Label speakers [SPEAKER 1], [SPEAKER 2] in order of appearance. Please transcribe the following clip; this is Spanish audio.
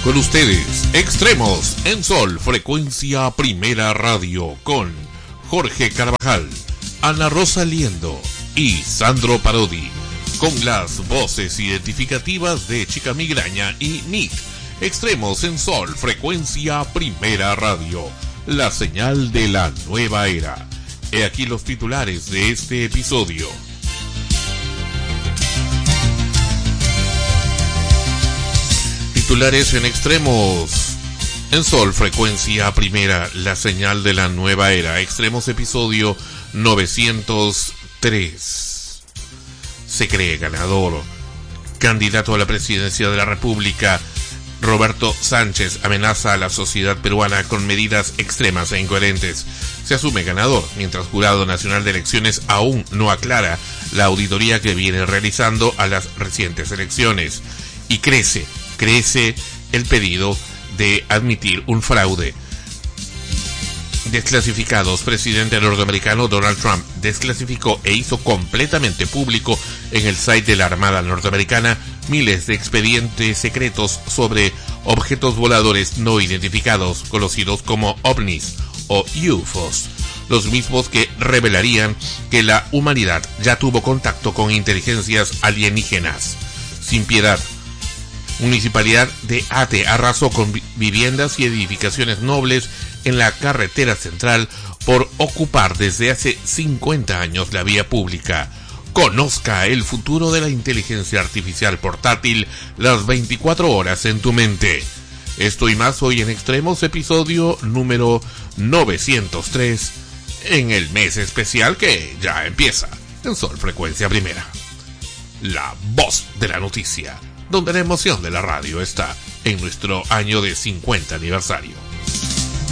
[SPEAKER 1] Con ustedes, Extremos en Sol, frecuencia Primera Radio, con Jorge Carvajal, Ana Rosa Liendo y Sandro Parodi, con las voces identificativas de Chica Migraña y Nick. Extremos en Sol, frecuencia Primera Radio, la señal de la nueva era. He aquí los titulares de este episodio. Titulares en Extremos en Sol, frecuencia Primera, la señal de la nueva era. Extremos, episodio 903. Se cree ganador. Candidato a la presidencia de la República, Roberto Sánchez, amenaza a la sociedad peruana con medidas extremas e incoherentes. Se asume ganador, mientras Jurado Nacional de Elecciones aún no aclara la auditoría que viene realizando a las recientes elecciones. Y crece el pedido de admitir un fraude. Desclasificados. Presidente norteamericano Donald Trump desclasificó e hizo completamente público en el site de la Armada norteamericana miles de expedientes secretos sobre objetos voladores no identificados, conocidos como ovnis o UFOs, los mismos que revelarían que la humanidad ya tuvo contacto con inteligencias alienígenas. Sin piedad. Municipalidad de Ate arrasó con viviendas y edificaciones nobles en la carretera central por ocupar desde hace 50 años la vía pública. Conozca el futuro de la inteligencia artificial portátil las 24 horas en tu mente. Esto y más hoy en Extremos, episodio número 903, en el mes especial que ya empieza en Sol Frecuencia Primera. La voz de la noticia, donde la emoción de la radio está en nuestro año de 50 aniversario.